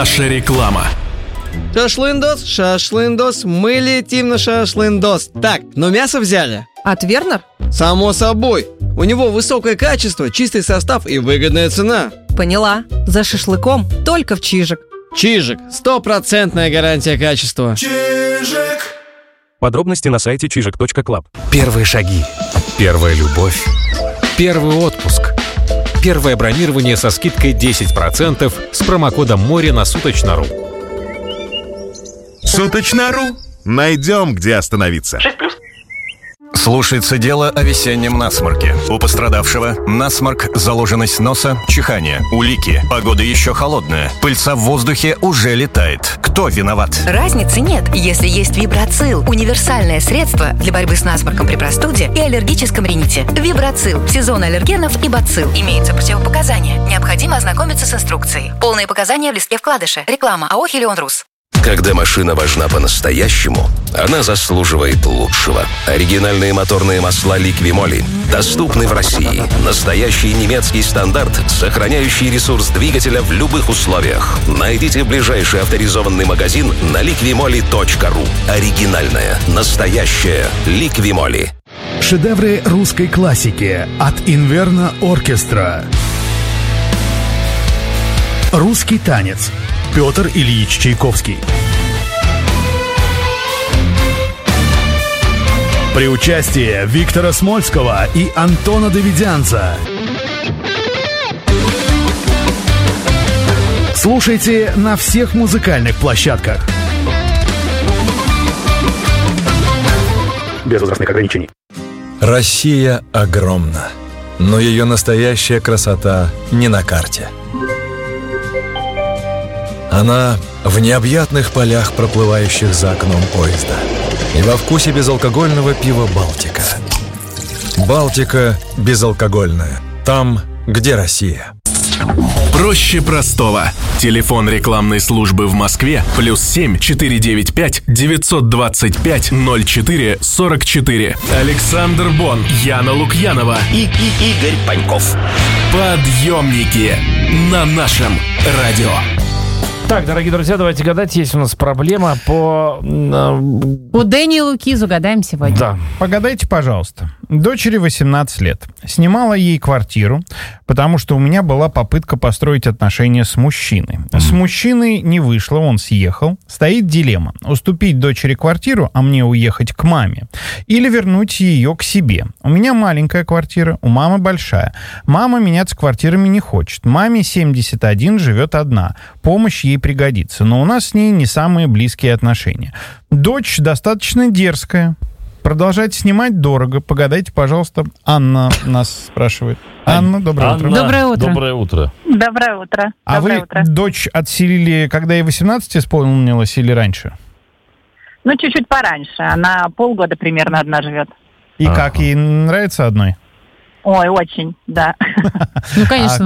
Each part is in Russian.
Наша реклама. Шашлындос, шашлындос, мы летим на шашлындос. Так, но мясо взяли? От Вернер? Само собой. У него высокое качество, чистый состав и выгодная цена. Поняла. За шашлыком только в Чижик. Чижик. 100% гарантия качества. Чижик. Подробности на сайте чижик.клаб. Первые шаги. Первая любовь. Первый отпуск. Первое бронирование со скидкой 10% с промокодом «Море» на Суточно.ру. Суточно.ру. Найдем, где остановиться. 6+. Слушается дело о весеннем насморке. У пострадавшего насморк, заложенность носа, чихание, улики. Погода еще холодная. Пыльца в воздухе уже летает. Кто виноват? Разницы нет, если есть Вибрацил. Универсальное средство для борьбы с насморком при простуде и аллергическом рините. Вибрацил. Сезон аллергенов и бацилл. Имеются противопоказания. Необходимо ознакомиться с инструкцией. Полные показания в листке вкладыша. Реклама АО «Хелион Рус». Когда машина важна по-настоящему, она заслуживает лучшего. Оригинальные моторные масла Liqui-Moly доступны в России. Настоящий немецкий стандарт, сохраняющий ресурс двигателя в любых условиях. Найдите ближайший авторизованный магазин на liqui-moly.ru. Оригинальная, настоящая Liqui-Moly. Шедевры русской классики от Инверно Оркестра. Русский танец. Петр Ильич Чайковский. При участии Виктора Смольского и Антона Давидянца. Слушайте на всех музыкальных площадках. Без возрастных ограничений. Россия огромна, но ее настоящая красота не на карте. Она в необъятных полях, проплывающих за окном поезда. И во вкусе безалкогольного пива «Балтика». «Балтика» безалкогольная. Там, где Россия. Проще простого. Телефон рекламной службы в Москве +7 495 925 04 44. Александр Бон, Яна Лукьянова И Игорь Паньков. Подъемники на нашем радио. Так, дорогие друзья, давайте гадать. Есть у нас проблема по... У Дэни и Луки загадаем сегодня. Да. Погадайте, пожалуйста. Дочери 18 лет. Снимала ей квартиру, потому что у меня была попытка построить отношения с мужчиной. С мужчиной не вышло, он съехал. Стоит дилемма. Уступить дочери квартиру, а мне уехать к маме. Или вернуть ее к себе. У меня маленькая квартира, у мамы большая. Мама меняться квартирами не хочет. Маме 71, живет одна. Помощь ей пригодится. Но у нас с ней не самые близкие отношения. Дочь достаточно дерзкая. Продолжать снимать дорого. Погадайте, пожалуйста. Анна нас спрашивает. Анна, доброе утро. Доброе утро. Доброе утро. Доброе утро. А Доброе вы утро. дочь отселили, когда ей 18 исполнилось, или раньше? Ну, чуть-чуть пораньше. Она полгода примерно одна живет. И как, ей нравится одной? Ой, очень, да. Ну, конечно,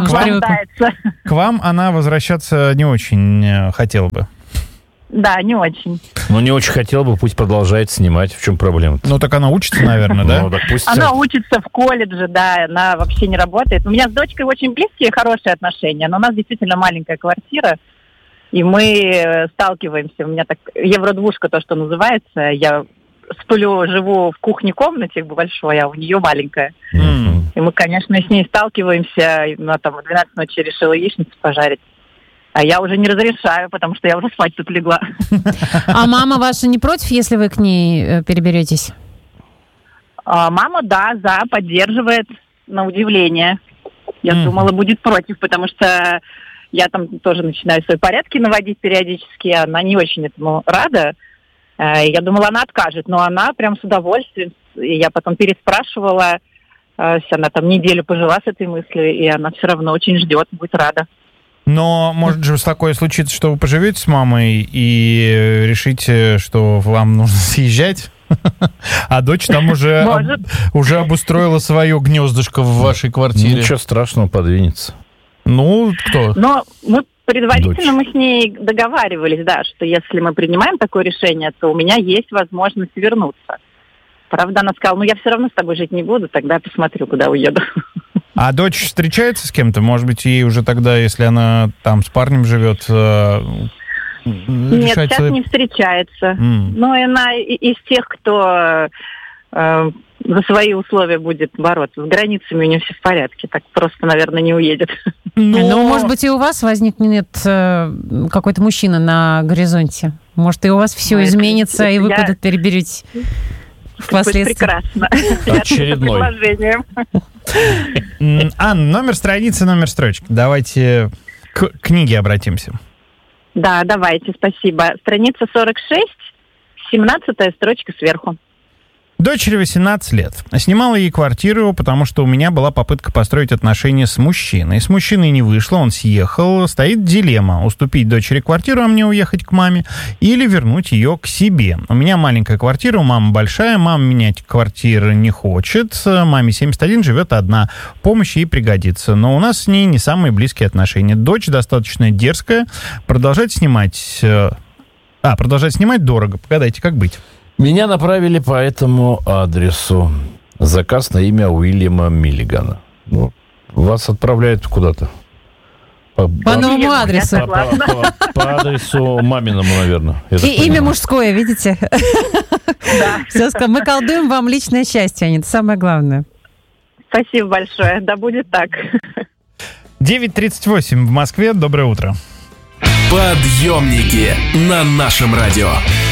к вам она возвращаться не очень хотела бы. Да, не очень. Ну, не очень хотела бы, пусть продолжает снимать. В чем проблема-то? Ну, так она учится, наверное, да? Ну, так пусть... Она учится в колледже, да, она вообще не работает. У меня с дочкой очень близкие, хорошие отношения, но у нас действительно маленькая квартира, и мы сталкиваемся. У меня так евродвушка, то, что называется. Я сплю, живу в кухне-комнате большой, а у нее маленькая. И мы, конечно, с ней сталкиваемся. Она там в 12 ночи решила яичницу пожарить. А я уже не разрешаю, потому что я уже спать тут легла. А мама ваша не против, если вы к ней переберетесь? Мама, да, поддерживает, на удивление. Я думала, будет против, потому что я там тоже начинаю свои порядки наводить периодически, она не очень этому рада. Я думала, она откажет, но она прям с удовольствием. И я потом переспрашивала, она там неделю пожила с этой мыслью, и она все равно очень ждет, будет рада. Но может же такое случиться, что вы поживете с мамой и решите, что вам нужно съезжать, а дочь там уже обустроила свое гнездышко в вашей квартире. Ничего страшного, подвинется. Ну, кто? Но мы предварительно мы с ней договаривались, да, что если мы принимаем такое решение, то у меня есть возможность вернуться. Правда, она сказала, я все равно с тобой жить не буду, тогда посмотрю, куда уеду. А дочь встречается с кем-то? Может быть, ей уже тогда, если она там с парнем живет... Нет, сейчас не встречается. Но она из тех, кто за свои условия будет бороться. С границами у нее все в порядке. Так просто, наверное, не уедет. Ну, может быть, и у вас возникнет какой-то мужчина на горизонте. Может, и у вас все изменится, и вы куда-то переберетесь впоследствии. Прекрасно. Очередной. Анна, номер страницы, номер строчки. Давайте к книге обратимся. Да, давайте, спасибо. Страница 46, 17-я строчка сверху. Дочери 18 лет. Снимала ей квартиру, потому что у меня была попытка построить отношения с мужчиной. С мужчиной не вышло, он съехал. Стоит дилемма: уступить дочери квартиру, а мне уехать к маме, или вернуть ее к себе. У меня маленькая квартира, у мамы большая, мама менять квартиры не хочет. Маме 71, живет одна. Помощь ей пригодится. Но у нас с ней не самые близкие отношения. Дочь достаточно дерзкая. Продолжать снимать дорого. Погадайте, как быть? Меня направили по этому адресу. Заказ на имя Уильяма Миллигана. Ну, вас отправляют куда-то. По новому адресу. По адресу маминому, наверное. И имя мужское, видите? Все, мы колдуем вам личное счастье, Аня, это самое главное. Спасибо большое. Да будет так. 9:38 в Москве. Доброе утро. Подъемники на нашем радио.